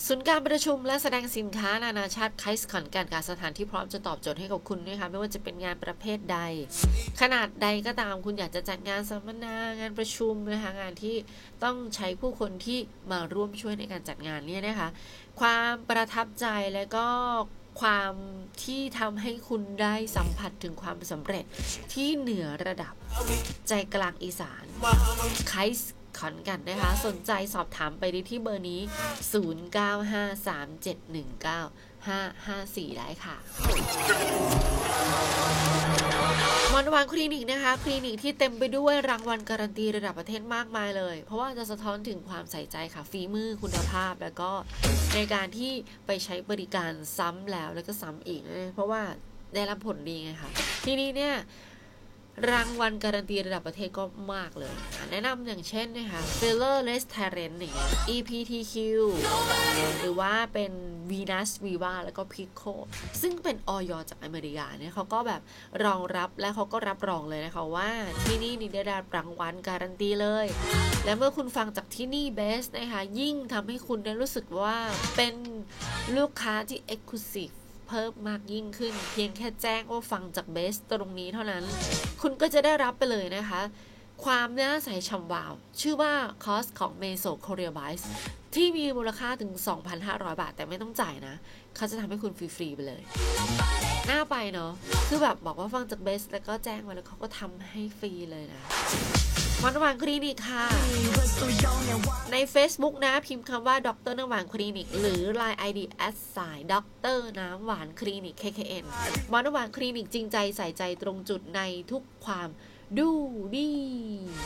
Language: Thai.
ศูนย์การประชุมและแสดงสินค้านานาชาติไคส์ขอนแก่นสถานที่พร้อมจะตอบโจทย์ให้กับคุณนะคะไม่ว่าจะเป็นงานประเภทใดขนาดใดก็ตามคุณอยากจะจัดงานสัมมนางานประชุมนะคะงานที่ต้องใช้ผู้คนที่มาร่วมช่วยในการจัดงานเนี่ยนะคะความประทับใจและก็ความที่ทำให้คุณได้สัมผัสถึงความสำเร็จที่เหนือระดับใจกลางอีสานไคส์ขอนแก่นนะคะสนใจสอบถามไปได้ที่เบอร์นี้0953719554ได้ค่ะมอนวันคลินิกนะคะคลินิกที่เต็มไปด้วยรางวัลการันตีระดับประเทศมากมายเลยเพราะว่าจะสะท้อนถึงความใส่ใจค่ะฝีมือคุณภาพแล้วก็ในการที่ไปใช้บริการซ้ำแล้วก็ซ้ำอีกนะเพราะว่าได้รับผลดีไงค่ะทีนี้เนี่ยรางวัลการันตีระดับประเทศก็มากเลยแนะนำอย่างเช่นนะคะ Filler Restaurant อย่างเงี้ย EPTQ หรือว่าเป็น Venus Viva แล้วก็ Pico ซึ่งเป็นอย.จากอเมริกาเนี่ยเขาก็แบบรองรับและเขาก็รับรองเลยนะคะว่าที่นี่ได้รับรางวัลการันตีเลยและเมื่อคุณฟังจากที่นี่เบสนะคะยิ่งทำให้คุณได้รู้สึกว่าเป็นลูกค้าที่ Exclusiveเพิ่มมากยิ่งขึ้นเพียงแค่แจ้งว่าฟังจากเบสตรงนี้เท่านั้นคุณก็จะได้รับไปเลยนะคะความน่าใสฉ่ำวาวชื่อว่าคอสของ Meso Korea Bites ที่มีมูลค่าถึง 2,500 บาทแต่ไม่ต้องจ่ายนะเขาจะทำให้คุณฟรีๆไปเลยน่าไปเนาะคือแบบบอกว่าฟังจากเบสแล้วก็แจ้งมาแล้วเขาก็ทำให้ฟรีเลยนะวันหวานคลินิกค่ะใน Facebook นะพิมพ์คำว่าดรน้ำหวานคลินิกหรือ Line ID @ ดรน้ำหวานคลินิก KKN วันหวานคลินิกจริงใจใส่ใจตรงจุดในทุกความดูดี